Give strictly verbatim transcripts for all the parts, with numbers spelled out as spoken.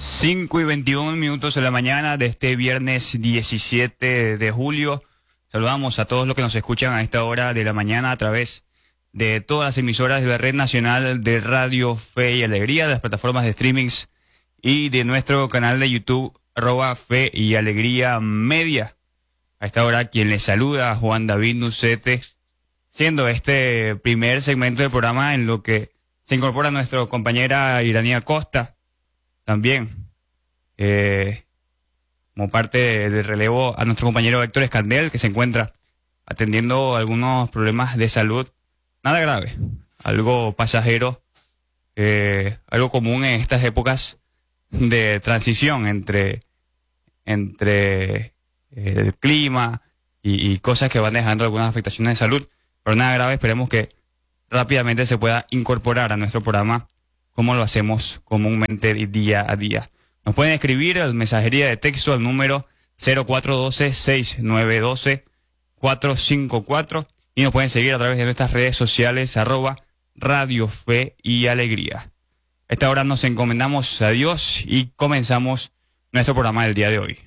cinco y veintiuno minutos de la mañana de este viernes diecisiete de julio. Saludamos a todos los que nos escuchan a esta hora de la mañana a través de todas las emisoras de la Red Nacional de Radio Fe y Alegría, de las plataformas de streamings y de nuestro canal de YouTube, arroba Fe y Alegría Media. A esta hora quien les saluda, Juan David Nucete, siendo este primer segmento del programa en lo que se incorpora nuestra compañera Iranía Costa, también eh, como parte del relevo a nuestro compañero Héctor Escandel, que se encuentra atendiendo algunos problemas de salud, nada grave, algo pasajero, eh, algo común en estas épocas de transición entre, entre el clima y, y cosas que van dejando algunas afectaciones de salud, pero nada grave. Esperemos que rápidamente se pueda incorporar a nuestro programa como lo hacemos comúnmente día a día. Nos pueden escribir a la mensajería de texto al número cero cuatro uno dos, seis nueve uno dos, cuatro cinco cuatro y nos pueden seguir a través de nuestras redes sociales arroba Radio Fe y Alegría. A esta hora nos encomendamos a Dios y comenzamos nuestro programa del día de hoy.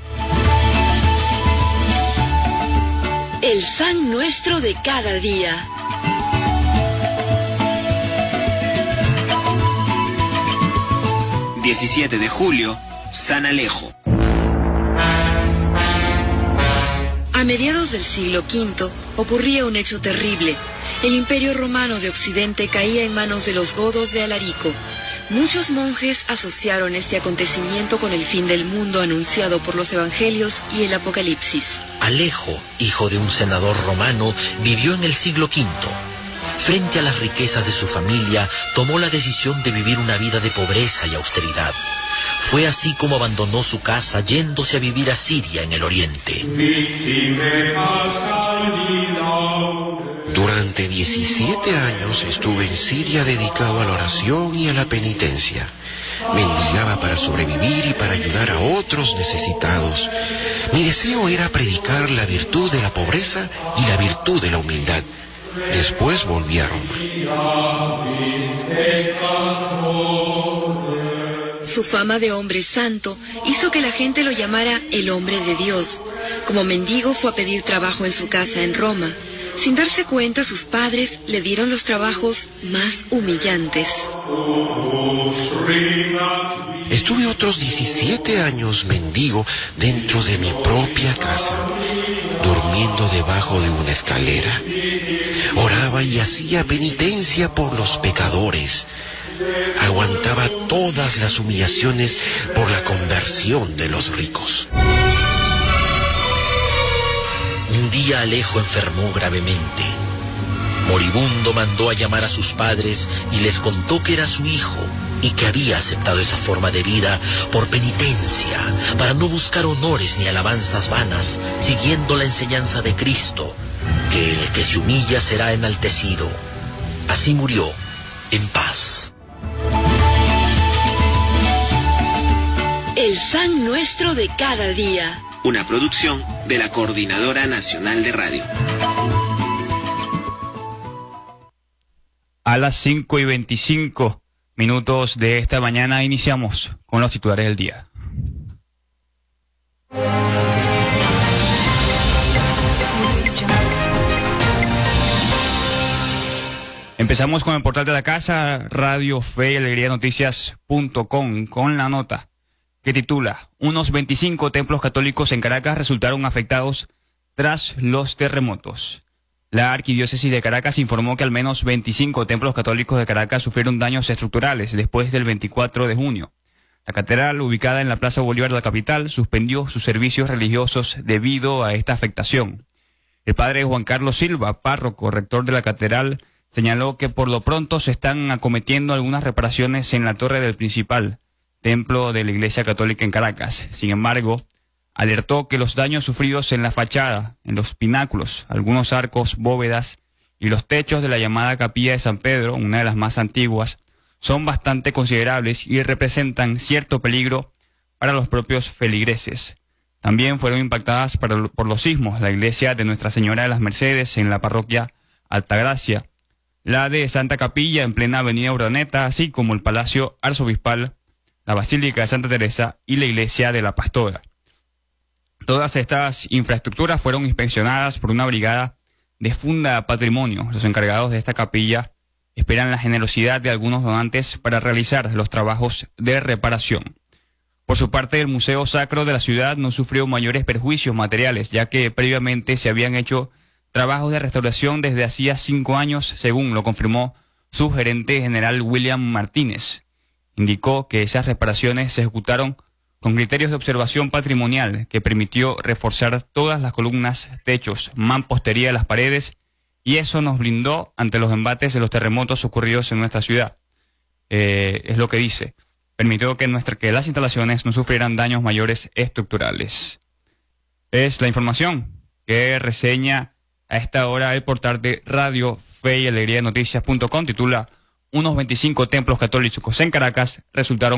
El San Nuestro de cada día. diecisiete de julio, San Alejo. A mediados del siglo quinto ocurría un hecho terrible. El Imperio Romano de Occidente caía en manos de los godos de Alarico. Muchos monjes asociaron este acontecimiento con el fin del mundo anunciado por los evangelios y el Apocalipsis. Alejo, hijo de un senador romano, vivió en el siglo quinto. Frente a las riquezas de su familia, tomó la decisión de vivir una vida de pobreza y austeridad. Fue así como abandonó su casa, yéndose a vivir a Siria, en el oriente. Durante diecisiete años estuve en Siria dedicado a la oración y a la penitencia. Mendigaba para sobrevivir y para ayudar a otros necesitados. Mi deseo era predicar la virtud de la pobreza y la virtud de la humildad. Después volví a Roma. Su fama de hombre santo hizo que la gente lo llamara el hombre de Dios. Como mendigo fue a pedir trabajo en su casa en Roma. Sin darse cuenta, sus padres le dieron los trabajos más humillantes. Estuve otros diecisiete años mendigo dentro de mi propia casa, durmiendo debajo de una escalera. Oraba y hacía penitencia por los pecadores. Aguantaba todas las humillaciones por la conversión de los ricos. Un día Alejo enfermó gravemente. Moribundo mandó a llamar a sus padres y les contó que era su hijo y que había aceptado esa forma de vida por penitencia, para no buscar honores ni alabanzas vanas, siguiendo la enseñanza de Cristo, que el que se humilla será enaltecido. Así murió, en paz. El San Nuestro de cada día. Una producción de la Coordinadora Nacional de Radio. A las cinco y veinticinco minutos de esta mañana iniciamos con los titulares del día. Empezamos con el portal de la casa, Radio Fe y Alegría Noticias punto com, con la nota que titula: unos veinticinco templos católicos en Caracas resultaron afectados tras los terremotos. La Arquidiócesis de Caracas informó que al menos veinticinco templos católicos de Caracas sufrieron daños estructurales después del veinticuatro de junio. La catedral, ubicada en la Plaza Bolívar de la capital, suspendió sus servicios religiosos debido a esta afectación. El padre Juan Carlos Silva, párroco rector de la catedral, señaló que por lo pronto se están acometiendo algunas reparaciones en la torre del principal templo de la Iglesia Católica en Caracas. Sin embargo, alertó que los daños sufridos en la fachada, en los pináculos, algunos arcos, bóvedas y los techos de la llamada Capilla de San Pedro, una de las más antiguas, son bastante considerables y representan cierto peligro para los propios feligreses. También fueron impactadas por, por los sismos la iglesia de Nuestra Señora de las Mercedes en la parroquia Altagracia, la de Santa Capilla en plena avenida Urdaneta, así como el Palacio Arzobispal la Basílica de Santa Teresa y la Iglesia de la Pastora. Todas estas infraestructuras fueron inspeccionadas por una brigada de Funda Patrimonio. Los encargados de esta capilla esperan la generosidad de algunos donantes para realizar los trabajos de reparación. Por su parte, el Museo Sacro de la ciudad no sufrió mayores perjuicios materiales, ya que previamente se habían hecho trabajos de restauración desde hacía cinco años, según lo confirmó su gerente general William Martínez. Indicó que esas reparaciones se ejecutaron con criterios de observación patrimonial que permitió reforzar todas las columnas, techos, mampostería de las paredes, y eso nos blindó ante los embates de los terremotos ocurridos en nuestra ciudad. Eh, es lo que dice. Permitió que, nuestra, que las instalaciones no sufrieran daños mayores estructurales. Es la información que reseña a esta hora el portal de Radio Fe y Alegría Noticias punto com. Titula: unos veinticinco templos católicos en Caracas resultaron